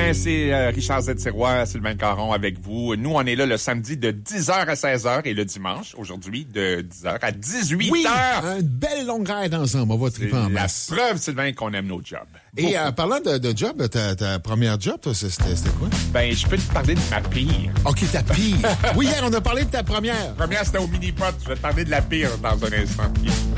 Ben, c'est Richard Z. Sirois, Sylvain Caron avec vous. Nous, on est là le samedi de 10h à 16h et le dimanche, aujourd'hui, de 10h à 18h. Oui, une belle longue ride ensemble. On va triper en masse. La preuve, Sylvain, qu'on aime nos jobs. Et parlant de job, ta première job, toi, c'était quoi? Ben, je peux te parler de ma pire. OK, ta pire. Oui, hier, on a parlé de ta première. La première, c'était au mini-pot. Je vais te parler de la pire dans un instant.